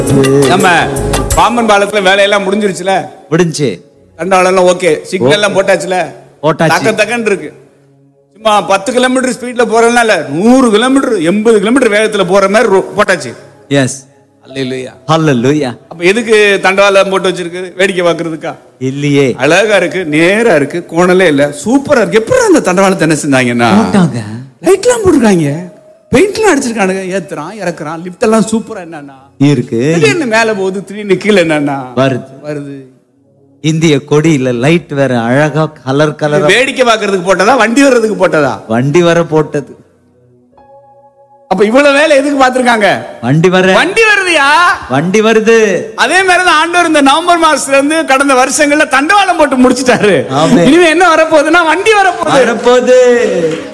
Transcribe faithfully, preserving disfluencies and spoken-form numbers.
நம்ம பாம்பன் பாலத்துல வேலையெல்லாம் முடிஞ்சிருச்சுல, முடிஞ்சு தண்டவாளம் எல்லாம் ஓகே, சிக்னல் எல்லாம் போட்டாச்சுல, போட்டாச்சு. தக்க தக்கன்னு இருக்கு. சும்மா பத்து கிலோமீட்டர் ஸ்பீட்ல போறதுனால நூறு கிலோமீட்டர் எண்பது கிலோமீட்டர் வேகத்துல போற மாதிரி ரோ- போட்டாச்சு. எஸ், அல்லேலூயா. ஹல்லேலூயா. அப்ப எதுக்கு தண்டவாளம் போட்டு வச்சிருக்கு? வேடிக்கை பாக்குறதுக்கா? இல்லையே, அழகா இருக்கு, நேரா இருக்கு, கோணலே இல்ல, சூப்பரா இருக்கு. எப்படி அந்த தண்டவாளத்தை என்ன செஞ்சாங்கன்னா போட்டாங்க. லைட் எல்லாம் போட்டிருக்காங்க, பெயிண்ட் எல்லாம் அடிச்சிருக்கானுங்க, ஏத்துறான் இறக்குறான், லிப்ட் எல்லாம் சூப்பரா என்னன்னா இருக்கு. திடீர்னு மேல போகுது, திடீர்னு கீழே என்னன்னா வருது. வருது. இந்திய கொடியில லைட் வேற அழகா கலர் கலர். வேடிக்கை பாக்குறதுக்கு போட்டதா, வண்டி வர்றதுக்கு போட்டதா? வண்டி வர போட்டது. அப்ப இவ்வளவு வேலை எதுக்கு பாத்துருக்காங்க? வண்டி வர, வண்டி வருதுயா. வண்டி வருது. அதே மாதிரிதான் ஆண்டவர் இந்த நவம்பர் மாசத்துல இருந்து கடந்த வருஷங்கள்ல தண்டவாளம் போட்டு முடிச்சிட்டாரு. ஆமென். இனிமே என்ன வரப்போகுதுன்னா வண்டி வரப்போகுது. வரப்போகுது.